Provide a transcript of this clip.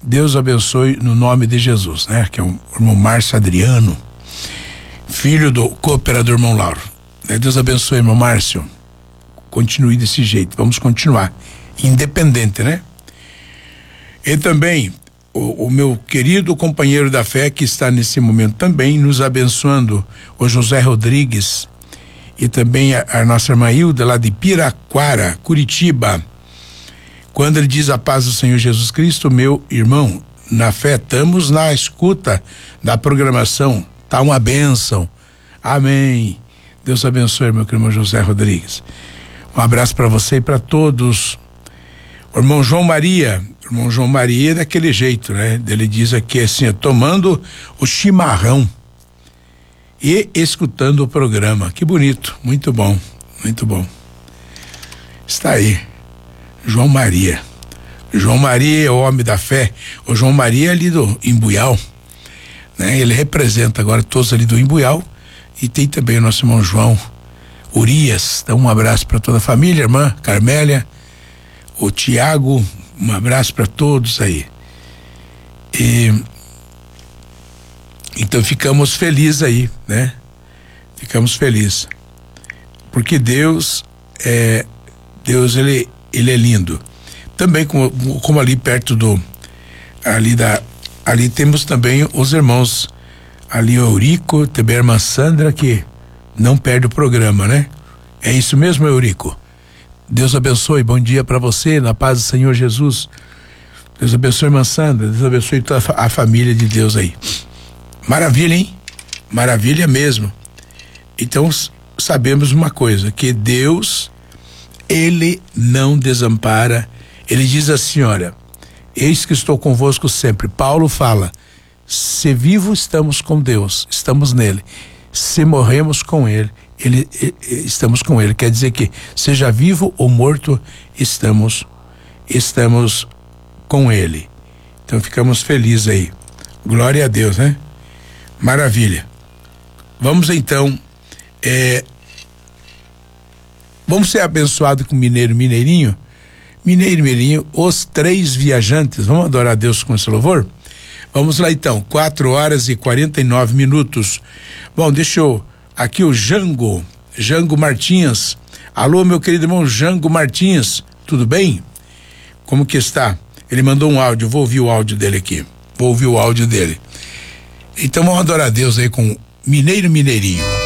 Deus abençoe no nome de Jesus, né? Que é o irmão Márcio Adriano, filho do cooperador irmão Lauro. Deus abençoe, irmão Márcio. Continue desse jeito, vamos continuar. Independente, né? E também o meu querido companheiro da fé que está nesse momento também nos abençoando, o José Rodrigues, e também a nossa irmã Hilda lá de Piraquara, Curitiba. Quando ele diz a paz do Senhor Jesus Cristo, meu irmão, na fé, estamos na escuta da programação, tá uma bênção. Amém. Deus abençoe, meu irmão José Rodrigues. Um abraço para você e para todos. O irmão João Maria é daquele jeito, né? Ele diz aqui assim, tomando o chimarrão e escutando o programa. Que bonito, muito bom, muito bom. Está aí, João Maria. João Maria é o homem da fé. O João Maria é ali do Imbuial, né? Ele representa agora todos ali do Imbuial, e tem também o nosso irmão João Urias. Então um abraço para toda a família, irmã Carmélia, o Tiago, um abraço para todos aí. Então ficamos felizes aí, né? Ficamos felizes. Porque Deus ele é lindo. Também como ali perto ali temos também os irmãos, ali o Eurico, também a irmã Sandra, que não perde o programa, né? É isso mesmo, Eurico? Deus abençoe, bom dia para você, na paz do Senhor Jesus. Deus abençoe, irmã Sandra, Deus abençoe toda a família de Deus aí. Maravilha, hein? Maravilha mesmo. Então, sabemos uma coisa, que Deus, Ele não desampara. Ele diz assim, olha, eis que estou convosco sempre. Paulo fala, se vivo estamos com Deus, estamos nele. Se morremos com Ele, estamos com Ele. Quer dizer que, seja vivo ou morto, estamos com Ele. Então ficamos felizes aí. Glória a Deus, né? Maravilha. Vamos então, vamos ser abençoados com Mineirinho, os três viajantes. Vamos adorar a Deus com esse louvor? Vamos lá então, 4h49. Bom, deixa eu, aqui o Jango Martins. Alô, meu querido irmão Jango Martins, tudo bem? Como que está? Ele mandou um áudio, vou ouvir o áudio dele aqui. Então vamos adorar a Deus aí com Mineirinho.